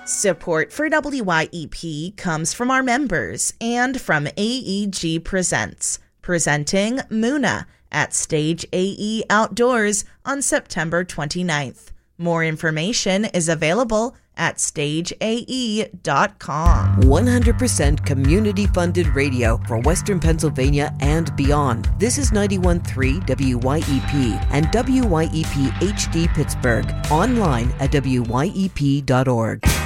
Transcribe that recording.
Support for WYEP comes from our members and from AEG Presents, presenting Muna at Stage AE Outdoors on September 29th. More information is available at stageae.com. 100% community-funded radio for Western Pennsylvania and beyond. This is 91.3 WYEP and WYEP HD Pittsburgh. Online at wyep.org.